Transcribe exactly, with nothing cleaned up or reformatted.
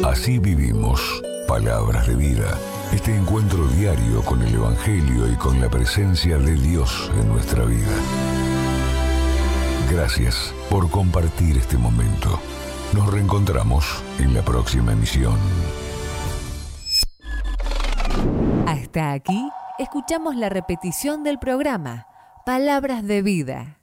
Así vivimos. Palabras de vida. Este encuentro diario con el Evangelio y con la presencia de Dios en nuestra vida. Gracias por compartir este momento. Nos reencontramos en la próxima emisión. Hasta aquí, escuchamos la repetición del programa Palabras de Vida.